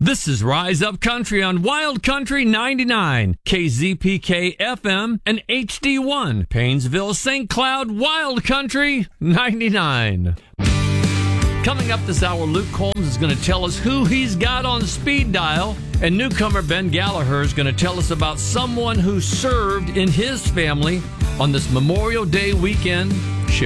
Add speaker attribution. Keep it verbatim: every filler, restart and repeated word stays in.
Speaker 1: This is Rise Up Country on Wild Country ninety-nine, K Z P K F M, and H D one, Paynesville, Saint Cloud, Wild Country ninety-nine. Coming up this hour, Luke Combs is going to tell us who he's got on speed dial, and newcomer Ben Gallagher is going to tell us about someone who served in his family on this Memorial Day weekend